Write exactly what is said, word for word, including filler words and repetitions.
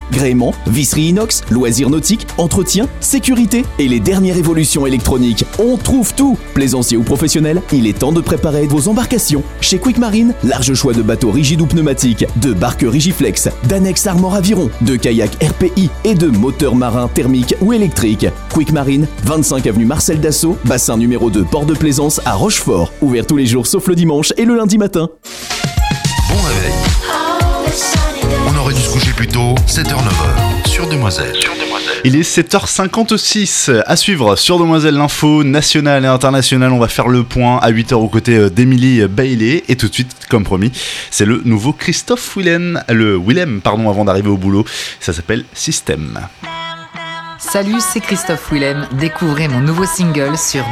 gréement, visserie inox, loisirs nautiques, entretien, sécurité et les dernières évolutions électroniques. On trouve tout. Plaisancier ou professionnel, il est temps de préparer vos embarcations. Chez Quick Marine, large choix de bateaux rigides ou pneumatiques, de barques Rigiflex, d'annexes Armor Aviron, de kayaks R P I et de moteurs marins thermiques ou électriques. Quick Marine, vingt-cinq avenue Marcel Dassault, bassin numéro deux, port de Plaisance à Rochefort. Ouvert tous les jours sauf le dimanche et le lundi matin. Bon réveil. On aurait dû se coucher plus tôt, sept heures neuf heures, sur Demoiselle. Sur Demoiselle. Il est sept heures cinquante-six. À suivre sur Demoiselle, l'info nationale et internationale. On va faire le point à huit heures aux côtés d'Emily Bailey. Et tout de suite, comme promis, c'est le nouveau Christophe Willem, le Willem, pardon, avant d'arriver au boulot. Ça s'appelle Système. Salut, c'est Christophe Willem. Découvrez mon nouveau single sur